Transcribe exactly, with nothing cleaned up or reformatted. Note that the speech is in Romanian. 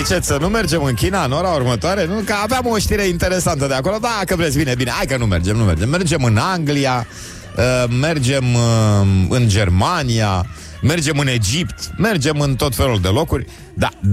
ziceți să nu mergem în China în ora următoare? Nu? Că aveam o știre interesantă de acolo. Da, că vreți, bine, bine, hai că nu mergem, nu mergem. Mergem în Anglia, uh, mergem uh, în Germania, mergem în Egipt, mergem în tot felul de locuri. Da,